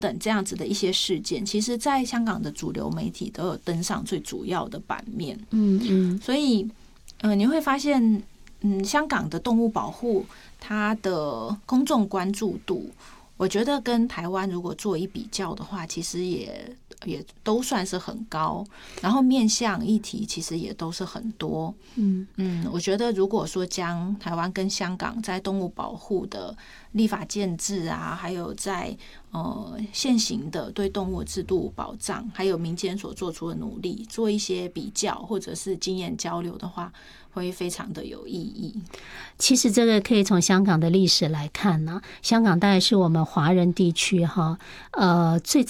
等这样子的一些事件，其实在香港的主流媒体都有登上最主要的版面。所以你会发现香港的动物保护它的公众关注度，我觉得跟台湾如果做一比较的话，其实也都算是很高，然后面向议题其实也都是很多。我觉得如果说将台湾跟香港在动物保护的立法建制啊，还有在现行的对动物制度保障，还有民间所做出的努力做一些比较或者是经验交流的话，会非常的有意义。 其实这个可以从香港的历史来看呢，香港大概是我们华人地区最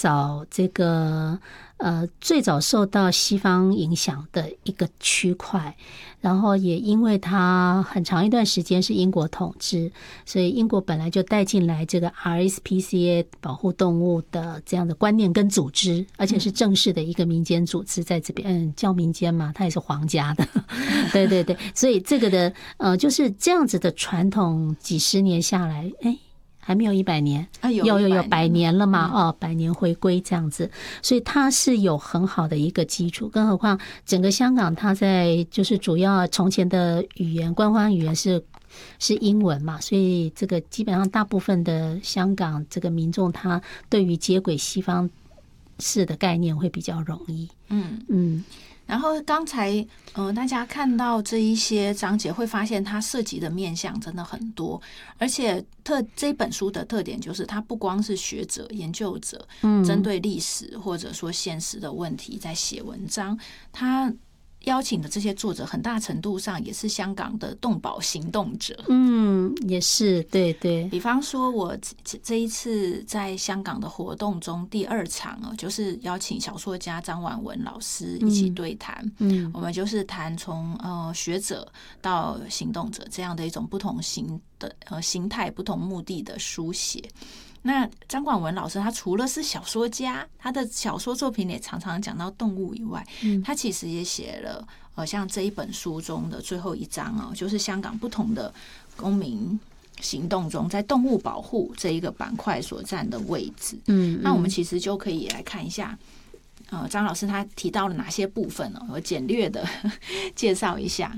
早受到西方影响的一个区块，然后也因为它很长一段时间是英国统治，所以英国本来就带进来这个 RSPCA 保护动物的这样的观念跟组织，而且是正式的一个民间组织在这边，叫民间嘛，它也是皇家的对对对，所以这个的就是这样子的传统几十年下来，还没有100年，有100年了嘛？100年回归这样子，所以它是有很好的一个基础。更何况整个香港，它在就是主要从前的语言，官方语言是英文嘛，所以这个基本上大部分的香港这个民众，他对于接轨西方式的概念会比较容易。 然后刚才大家看到这一些章节，会发现它涉及的面向真的很多，而且这本书的特点就是它不光是学者研究者针对历史或者说现实的问题在写文章，它邀请的这些作者很大程度上也是香港的动保行动者。 也是，对对。 比方说我这一次在香港的活动中第2场就是邀请小说家张婉文老师一起对谈。我们就是谈从学者到行动者这样的一种不同形态、不同目的的书写。那张广文老师他除了是小说家，他的小说作品也常常讲到动物以外，他其实也写了像这一本书中的最后一章就是香港不同的公民行动中在动物保护这一个板块所占的位置。那我们其实就可以来看一下张老师他提到了哪些部分我简略的介绍一下。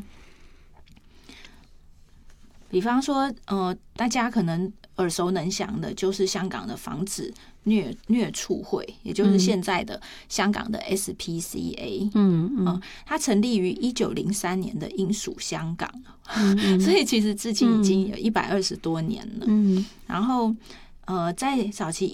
比方说大家可能耳熟能详的就是香港的防止虐畜会，也就是现在的香港的 SPCA。它成立于1903年的英属香港，所以其实至今已经有120多年了。然后在早期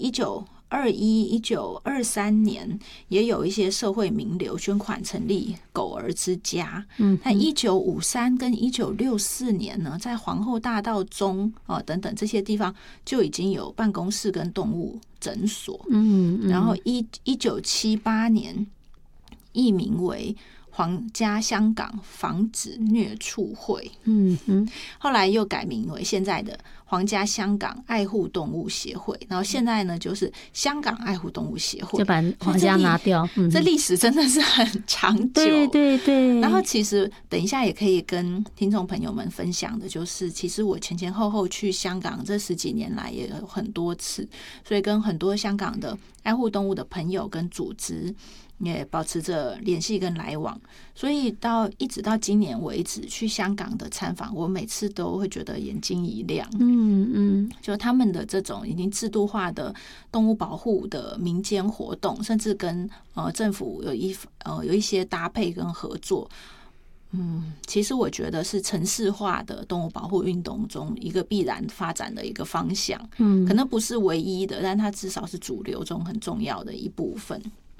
1923年也有一些社会名流捐款成立狗儿之家。在1953跟1964年呢，在皇后大道中等等这些地方就已经有办公室跟动物诊所。然后1978年易名为皇家香港防止虐畜会。后来又改名为现在的皇家香港爱护动物协会，然后现在呢就是香港爱护动物协会， 就把皇家拿掉。 这历史真的是很长久。 对对对。 然后其实等一下也可以跟听众朋友们分享的就是，其实我前后去香港这10几年来也有很多次，所以跟很多香港的爱护动物的朋友跟组织也保持着联系跟来往，所以一直到今年为止去香港的参访，我每次都会觉得眼睛一亮。就他们的这种已经制度化的动物保护的民间活动，甚至跟政府有一些搭配跟合作。其实我觉得是城市化的动物保护运动中一个必然发展的一个方向。可能不是唯一的，但它至少是主流中很重要的一部分。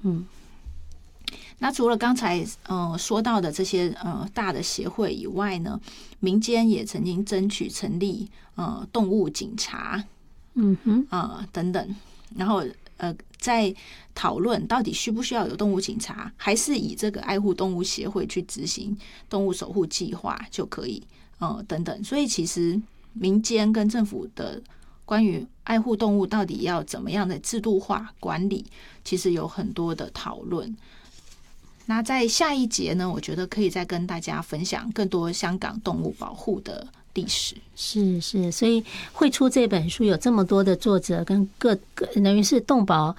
那除了刚才说到的这些大的协会以外呢，民间也曾经争取成立动物警察等等，然后在讨论到底需不需要有动物警察，还是以这个爱护动物协会去执行动物守护计划就可以等等。所以其实民间跟政府的关于爱护动物到底要怎么样的制度化管理，其实有很多的讨论。那在下一节呢，我觉得可以再跟大家分享更多香港动物保护的历史。 是，所以会出这本书有这么多的作者跟各等于是动保